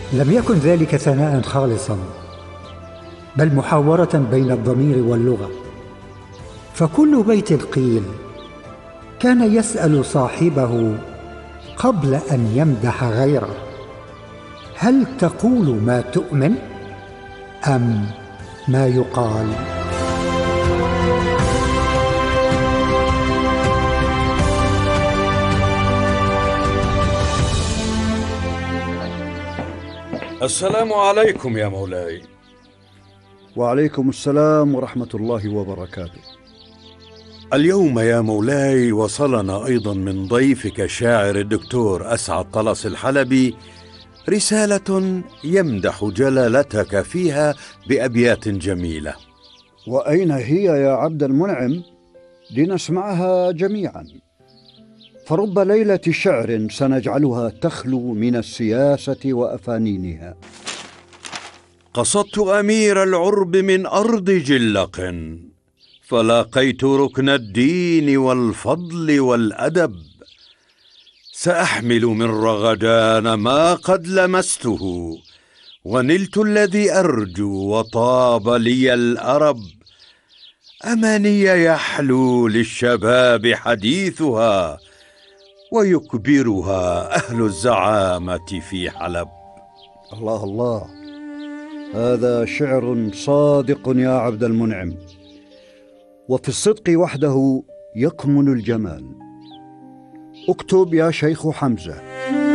لم يكن ذلك ثناء خالصا، بل محاورة بين الضمير واللغة. فكل بيت قيل كان يسأل صاحبه قبل أن يمدح غيره: هل تقول ما تؤمن أم ما يقال؟ السلام عليكم يا مولاي. وعليكم السلام ورحمة الله وبركاته. اليوم يا مولاي وصلنا أيضا من ضيفك شاعر الدكتور أسعد طلس الحلبي رسالة يمدح جلالتك فيها بأبيات جميلة. وأين هي يا عبد المنعم لنسمعها جميعا؟ فرب ليلة شعر سنجعلها تخلو من السياسة وأفانينها. قصدت أمير العرب من أرض جلق، فلاقيت ركن الدين والفضل والأدب. سأحمل من رغدان ما قد لمسته، ونلت الذي أرجو وطاب لي الأرب. أماني يحلو للشباب حديثها، ويكبرها أهل الزعامة في حلب. الله الله، هذا شعر صادق يا عبد المنعم، وفي الصدق وحده يكمن الجمال. اكتب يا شيخ حمزة.